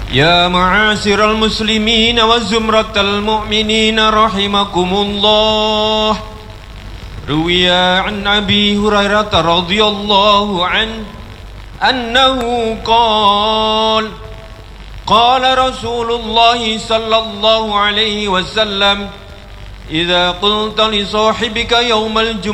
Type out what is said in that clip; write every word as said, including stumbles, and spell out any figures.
يا معاشر المسلمين وزمرة المؤمنين رحمكم الله روي عن أبي هريرة رضي الله عنه أنه قال قال رسول الله صلى الله عليه وسلم إذا قلت لصاحبك يوم الجمعة